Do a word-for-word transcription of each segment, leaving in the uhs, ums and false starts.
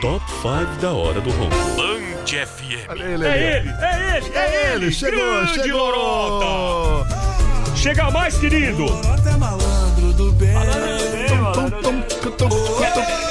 Top cinco da Hora do Ronco. Band F M. Olha ele, É ele, é ele, É ele, chegou, Grande chegou. Lorota. Chega mais, querido. Lorota é malandro do bem. Tum, tum, tum, tum, tum.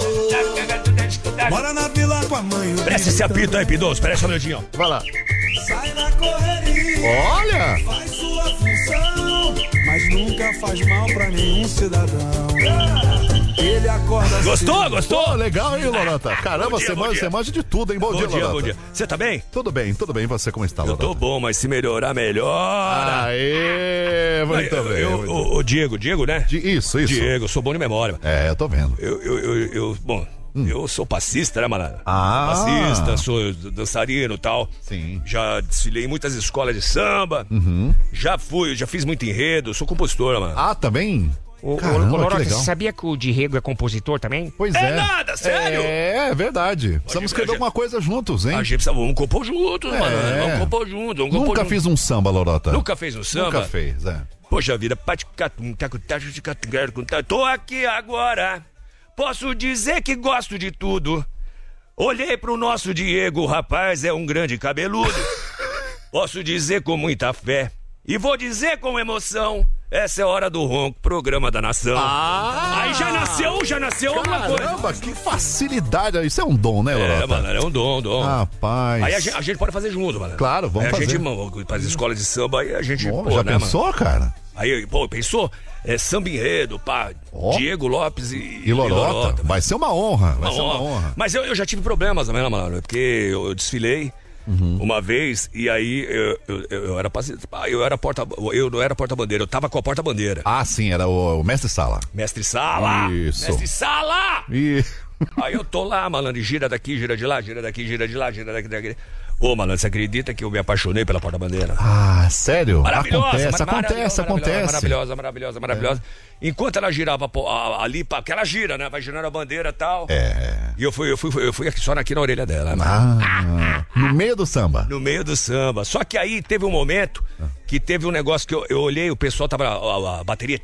Mora na vila com a mãe. o Presta esse apito aí, Pidoso. Presta um olhadinho, ó. Vai lá. Sai na correria. Olha! Faz sua função, mas nunca faz mal pra nenhum cidadão. Ele acorda Gostou, cedo. gostou? Pô, legal, hein, Lorota? Caramba, Bom dia, você bom manja, dia. você manja de tudo, hein? Bom, Bom dia, dia, Lorota. bom dia. Você tá bem? Tudo bem, tudo bem. Você como está, Eu Lorota? tô bom, mas se melhorar, melhora. Aê, muito Eu- bem. eu- muito o, o Diego, Diego, né? bem. Isso, isso. Diego, eu sou bom de memória. É, eu tô vendo. Eu, eu, eu, eu- bom, eu sou passista, né, malandro? Ah. Passista, sou dançarino e tal. Sim. Já desfilei em muitas escolas de samba. Já fui, já fiz muito enredo, sou compositor, mano. Ah, também? Ô, ô, Caramba, ô, Lorota, que legal. você sabia que o Diego é compositor também? Pois É é. nada, sério? É, é verdade. Precisamos escrever a gente- alguma coisa juntos, hein? A gente precisa, vamos compor juntos, É. mano. Vamos compor juntos, vamos compor Nunca juntos. fiz um samba, Lorota. Nunca fez um samba? Nunca fez, é. Poxa vida, tô aqui agora. Posso dizer que gosto de tudo. Olhei pro nosso Diego, o rapaz é um grande cabeludo. Posso dizer com muita fé. E vou dizer com emoção. Essa é a Hora do Ronco, programa da nação. Ah! Aí já nasceu, já nasceu alguma coisa. Caramba, que facilidade. Isso é um dom, né, Lorota? É, mano, é um dom, um dom. Rapaz. Aí a gente, a gente pode fazer junto, mano. Claro, vamos aí a fazer. gente, mano, para as escolas de samba, aí a gente, Ó, pô, já né, pensou, cara? Aí, pô, pensou? É samba enredo, pá, Ó. Diego Lopes e, E Lorota? Vai ser uma honra. Vai Uma ser uma honra. honra. Mas eu, eu já tive problemas também, né, mano? Porque eu, eu desfilei Uhum. uma vez e aí eu, eu, eu, eu era passe- eu era porta eu não era porta-bandeira, eu tava com a porta-bandeira. Ah, sim, era o, o mestre Sala. Mestre Sala! Isso. Mestre Sala! E... Aí eu tô lá, malandro, e gira daqui, gira de lá, gira daqui, gira de lá, gira daqui, daqui. Ô, malandro, você acredita que eu me apaixonei pela porta-bandeira? Ah, sério? Maravilhosa, Acontece, mar- acontece, maravilhosa, acontece. Maravilhosa, maravilhosa, maravilhosa. Enquanto ela girava pô, a- ali, pá, porque ela gira, né? Vai girando a bandeira e tal. É. E eu fui, eu fui, eu fui aqui, só aqui na orelha dela, né? Ah, no meio do samba. No meio do samba. Só que aí teve um momento que teve um negócio que eu, eu olhei, o pessoal tava. A, a bateria.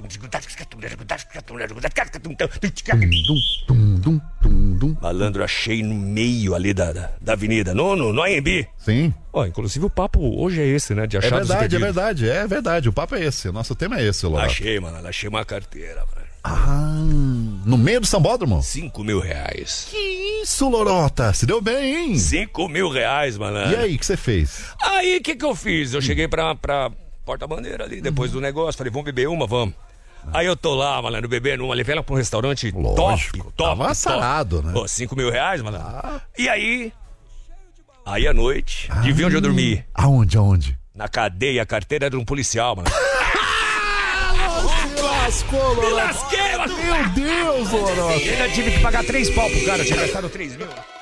Dum, dum, dum, dum, dum. Malandro, achei no meio ali da, da, da avenida, no, no, no A M B. Sim. Ó, inclusive o papo hoje é esse, né? De É achar verdade, é verdade, é verdade. O papo é esse. O nosso tema é esse, Lorota. Achei, mano. Achei uma carteira, mano. Ah, no meio do sambódromo? Cinco mil reais. Que isso, Lorota? Se deu bem, hein? Cinco mil reais, mano. E aí, o que você fez? Aí, o que que eu fiz? Eu cheguei pra, pra porta-bandeira ali, depois do negócio. Falei, vamos beber uma, vamos. Aí eu tô lá, malandro, bebendo uma. Levei ela pra um restaurante Lógico, top, top, tava sarado, né? Pô, cinco mil reais, malandro. E aí... Aí à noite, adivinha onde eu dormi? Aonde, aonde? Na cadeia, a carteira era de um policial, mano. Lascou, Me Lorota. lasquei, mano. Meu Deus, Lorota. Eu ainda tive que pagar três pau pro cara, eu tinha gastado três mil.